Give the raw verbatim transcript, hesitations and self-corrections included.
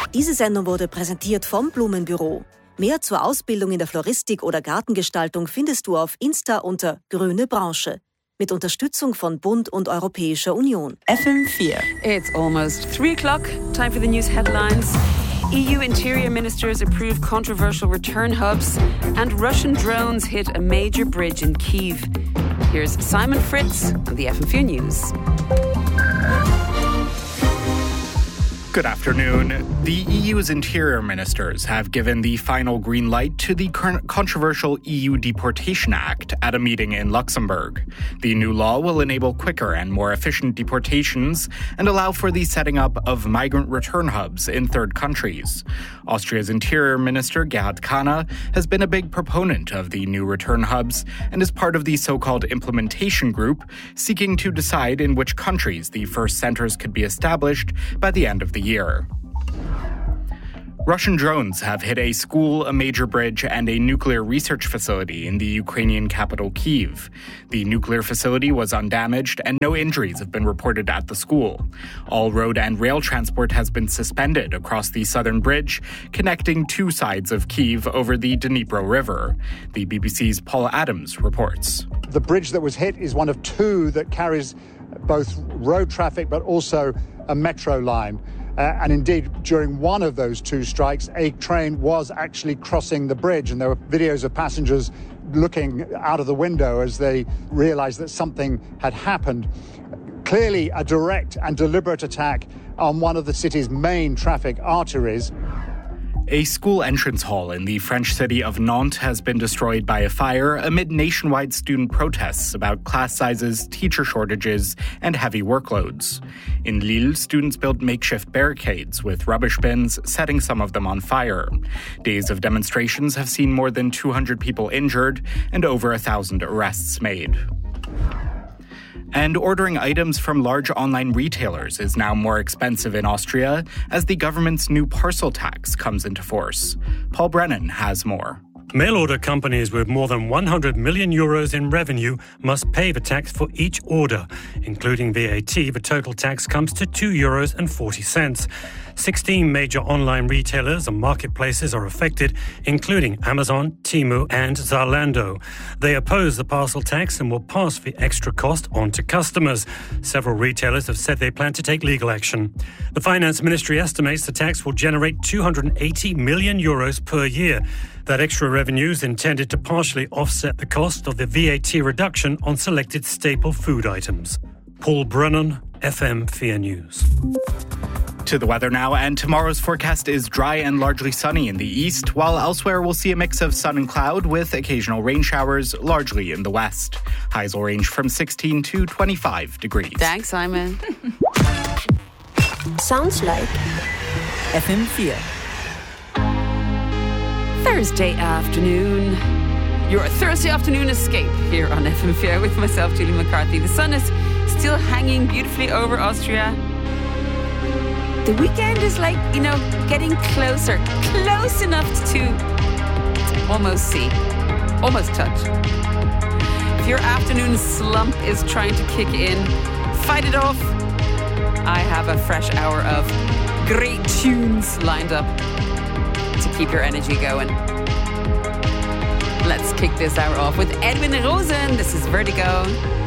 Diese Sendung wurde präsentiert vom Blumenbüro. Mehr zur Ausbildung in der Floristik oder Gartengestaltung findest du auf Insta unter Grüne Branche. Mit Unterstützung von Bund und Europäischer Union. F M vier. It's almost three o'clock. Time for the news headlines. E U Interior Ministers approve controversial return hubs, and Russian drones hit a major bridge in Kyiv. Here's Simon Fritz on the F M vier News. Good afternoon. The E U's interior ministers have given the final green light to the controversial E U Deportation Act at a meeting in Luxembourg. The new law will enable quicker and more efficient deportations and allow for the setting up of migrant return hubs in third countries. Austria's Interior Minister Gerhard Kahner has been a big proponent of the new return hubs and is part of the so-called implementation group, seeking to decide in which countries the first centers could be established by the end of the year. Russian drones have hit a school, a major bridge, and a nuclear research facility in the Ukrainian capital, Kyiv. The nuclear facility was undamaged, and no injuries have been reported at the school. All road and rail transport has been suspended across the southern bridge, connecting two sides of Kyiv over the Dnipro River. The B B C's Paul Adams reports. The bridge that was hit is one of two that carries both road traffic but also a metro line. Uh, and indeed, during one of those two strikes, a train was actually crossing the bridge, and there were videos of passengers looking out of the window as they realized that something had happened. Clearly a direct and deliberate attack on one of the city's main traffic arteries. A school entrance hall in the French city of Nantes has been destroyed by a fire amid nationwide student protests about class sizes, teacher shortages, and heavy workloads. In Lille, students built makeshift barricades with rubbish bins, setting some of them on fire. Days of demonstrations have seen more than two hundred people injured and over a thousand arrests made. And ordering items from large online retailers is now more expensive in Austria as the government's new parcel tax comes into force. Paul Brennan has more. Mail-order companies with more than one hundred million euros in revenue must pay the tax for each order. Including V A T, the total tax comes to two euros and forty cents. sixteen major online retailers and marketplaces are affected, including Amazon, Temu and Zalando. They oppose the parcel tax and will pass the extra cost on to customers. Several retailers have said they plan to take legal action. The Finance Ministry estimates the tax will generate two hundred eighty million euros per year. That extra revenue is intended to partially offset the cost of the V A T reduction on selected staple food items. Paul Brennan, F M vier News. To the weather now, and tomorrow's forecast is dry and largely sunny in the east, while elsewhere we'll see a mix of sun and cloud with occasional rain showers, largely in the west. Highs will range from sixteen to twenty-five degrees. Thanks, Simon. Sounds like F M vier. Thursday afternoon. Your Thursday afternoon escape here on F M vier with myself, Julie McCarthy. The sun is still hanging beautifully over Austria. The weekend is like, you know, getting closer, close enough to almost see, almost touch. If your afternoon slump is trying to kick in, fight it off. I have a fresh hour of great tunes lined up to keep your energy going. Let's kick this hour off with Edwin Rosen. This is Vertigo.